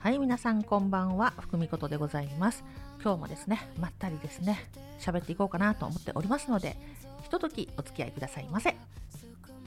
はい、皆さんこんばんは、ふくみことでございます。今日もですね、まったりですね、喋っていこうかなと思っておりますので、ひとときお付き合いくださいませ。